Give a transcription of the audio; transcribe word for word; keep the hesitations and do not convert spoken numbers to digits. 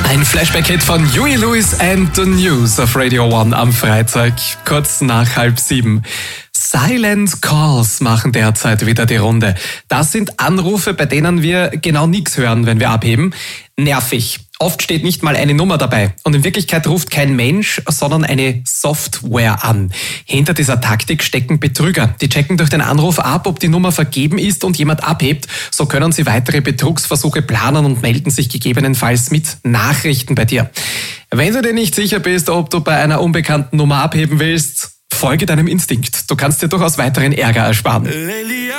Ein Flashback-Hit von Huey Lewis and the News auf Radio One am Freitag, kurz nach halb sieben. Silent Calls machen derzeit wieder die Runde. Das sind Anrufe, bei denen wir genau nichts hören, wenn wir abheben. Nervig. Oft steht nicht mal eine Nummer dabei. Und in Wirklichkeit ruft kein Mensch, sondern eine Software an. Hinter dieser Taktik stecken Betrüger. Die checken durch den Anruf ab, ob die Nummer vergeben ist und jemand abhebt. So können sie weitere Betrugsversuche planen und melden sich gegebenenfalls mit Nachrichten bei dir. Wenn du dir nicht sicher bist, ob du bei einer unbekannten Nummer abheben willst, folge deinem Instinkt. Du kannst dir durchaus weiteren Ärger ersparen.